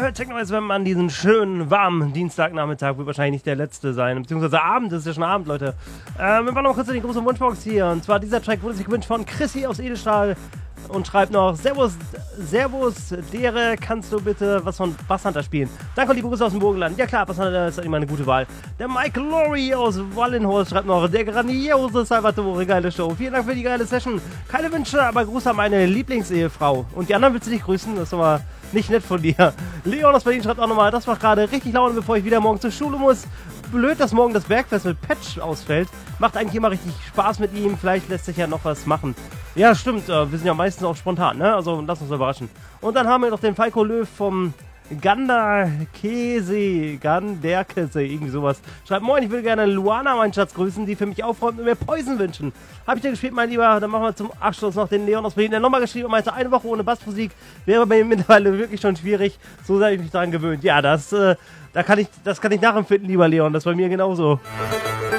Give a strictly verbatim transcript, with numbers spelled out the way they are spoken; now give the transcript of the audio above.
bei Check Noise, wenn man diesen schönen, warmen Dienstagnachmittag wird wahrscheinlich nicht der letzte sein, beziehungsweise Abend, das ist ja schon Abend, Leute. Ähm, wir machen noch kurz in die große Wunschbox hier, und zwar dieser Track wurde sich gewünscht von Chrissy aus Edelstahl und schreibt noch, Servus, Servus, Dere, kannst du bitte was von Basshunter spielen? Danke und liebe Grüße aus dem Burgenland. Ja klar, Basshunter ist immer eine gute Wahl. Der Mike Laurie aus Wallenhorst schreibt noch, der grandiose Salvatore, geile Show. Vielen Dank für die geile Session. Keine Wünsche, aber Gruß an meine Lieblingsehefrau. Und die anderen willst du nicht grüßen, das ist aber nicht nett von dir. Leon aus Berlin schreibt auch nochmal, das macht gerade richtig Laune, bevor ich wieder morgen zur Schule muss. Blöd, dass morgen das Bergfest mit Patch ausfällt. Macht eigentlich immer richtig Spaß mit ihm. Vielleicht lässt sich ja noch was machen. Ja, stimmt. Äh, wir sind ja meistens auch spontan, ne? Also lass uns überraschen. Und dann haben wir noch den Falco Löw vom Ganderkese, Ganderkese, irgendwie sowas. Schreibt, moin, ich würde gerne Luana, meinen Schatz, grüßen, die für mich aufräumt und mir Poison wünschen. Hab ich dir gespielt, mein Lieber? Dann machen wir zum Abschluss noch den Leon aus Berlin, der nochmal geschrieben und meinte, eine Woche ohne Bassmusik wäre bei mir mittlerweile wirklich schon schwierig. So habe ich mich daran gewöhnt. Ja, das, äh, da kann ich, das kann ich nachempfinden, lieber Leon. Das ist bei mir genauso.